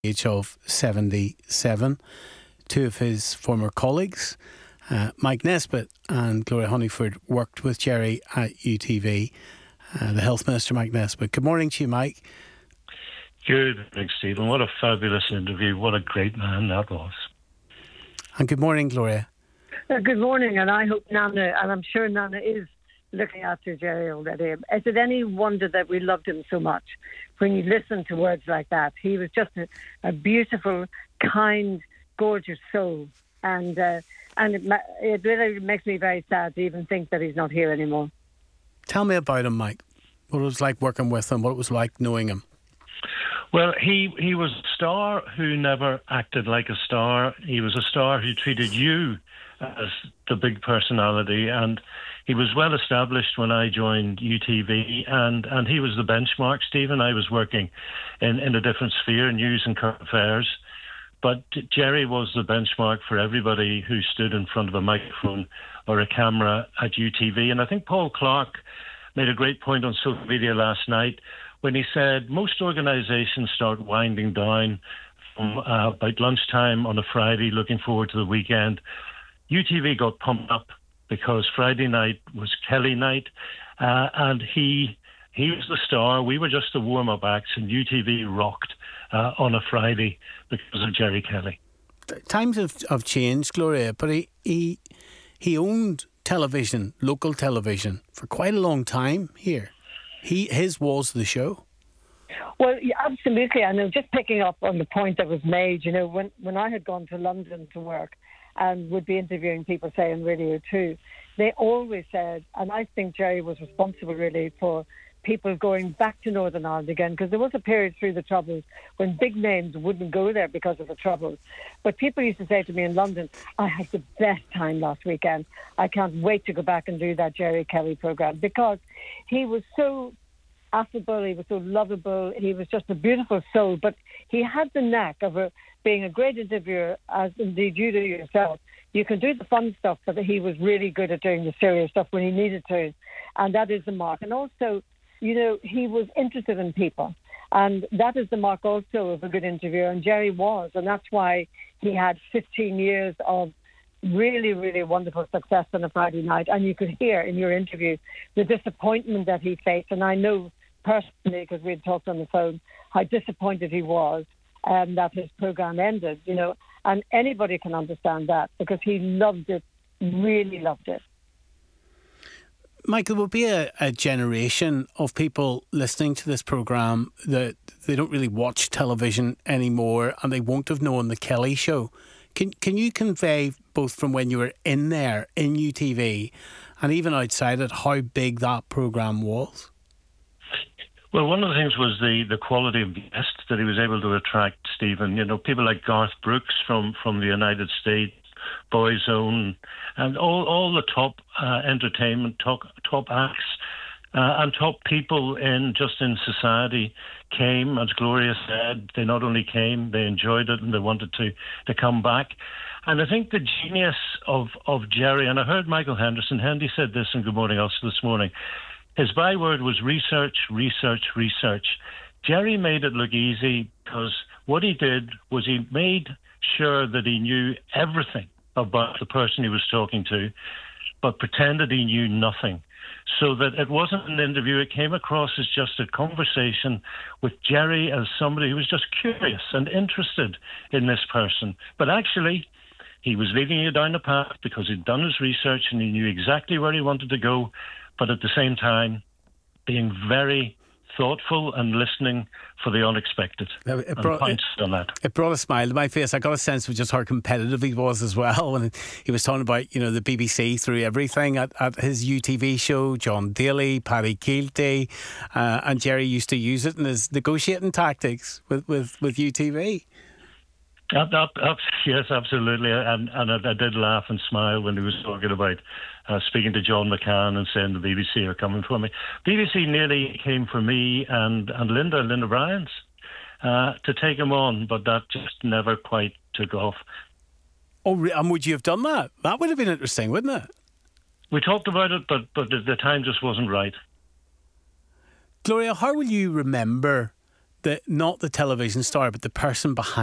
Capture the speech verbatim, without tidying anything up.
age of seventy-seven. Two of his former colleagues, uh, Mike Nesbitt and Gloria Honeyford, worked with Gerry at U T V. Uh, the Health Minister, Mike Nesbitt. Good morning to you, Mike. Good morning, Stephen. What a fabulous interview. What a great man that was. And good morning, Gloria. Uh, good morning, and I hope Nana, and I'm sure Nana is looking after Gerry already. Is it any wonder that we loved him so much? When you listen to words like that, he was just a, a beautiful, kind, gorgeous soul, and uh, and it, it really makes me very sad to even think that he's not here anymore. Tell me about him, Mike. What it was like working with him, what it was like knowing him. Well, he, he was a star who never acted like a star. He was a star who treated you as the big personality, and he was well established when I joined U T V, and, and he was the benchmark, Stephen. I was working in, in a different sphere, news and current affairs, but Gerry was the benchmark for everybody who stood in front of a microphone or a camera at U T V. And I think Paul Clark made a great point on social media last night when he said most organisations start winding down from uh, about lunchtime on a Friday, looking forward to the weekend. U T V got pumped up because Friday night was Kelly night, uh, and he he was the star. We were just the warm-up acts, and U T V rocked uh, on a Friday because of Gerry Kelly. Times have, have changed, Gloria, but he, he he owned television, local television, for quite a long time here. He his was the show. Well, yeah, absolutely. I know. Just picking up on the point that was made, you know, when when I had gone to London to work and would be interviewing people, say on Radio two, they always said, and I think Gerry was responsible really for people going back to Northern Ireland again, because there was a period through the Troubles when big names wouldn't go there because of the Troubles. But people used to say to me in London, I had the best time last weekend. I can't wait to go back and do that Gerry Kelly programme, because he was so affable, he was so lovable, he was just a beautiful soul, but he had the knack of a, being a great interviewer, as indeed you do yourself. You can do the fun stuff, but he was really good at doing the serious stuff when he needed to, and that is the mark. And also, you know, he was interested in people, and that is the mark also of a good interviewer, and Gerry was, and that's why he had fifteen years of really, really wonderful success on a Friday night. And you could hear in your interview the disappointment that he faced, and I know personally, because we had talked on the phone, how disappointed he was um, that his programme ended, you know, and anybody can understand that, because he loved it, really loved it. Michael, will be a, a generation of people listening to this programme that they don't really watch television anymore, and they won't have known the Kelly Show. Can can you convey, both from when you were in there, in U T V, and even outside it, how big that programme was? Well, one of the things was the, the quality of guests that he was able to attract, Stephen. You know, people like Garth Brooks from, from the United States, Boyzone, and all, all the top uh, entertainment, top, top acts, uh, and top people in just in society came. As Gloria said, they not only came, they enjoyed it, and they wanted to, to come back. And I think the genius of, of Gerry, and I heard Michael Henderson, Hendy said this in Good Morning Ulster this morning, his byword was research, research, research. Gerry made it look easy, because what he did was he made sure that he knew everything about the person he was talking to, but pretended he knew nothing. So that it wasn't an interview, it came across as just a conversation with Gerry as somebody who was just curious and interested in this person. But actually, he was leading you down the path because he'd done his research and he knew exactly where he wanted to go, but at the same time, being very thoughtful and listening for the unexpected. It and brought, points it, on that. It brought a smile to my face. I got a sense of just how competitive he was as well. When he was talking about, you know, the B B C through everything at, at his U T V show, John Daly, Paddy Keelty, uh, and Gerry used to use it in his negotiating tactics with, with, with U T V. Uh, uh, uh, yes, absolutely. And, and I, I did laugh and smile when he was talking about uh, speaking to John McCann and saying the B B C are coming for me. B B C nearly came for me and, and Linda, Linda Bryans, uh, to take him on, but that just never quite took off. Oh, and would you have done that? That would have been interesting, wouldn't it? We talked about it, but, but the, the time just wasn't right. Gloria, how will you remember the not the television star, but the person behind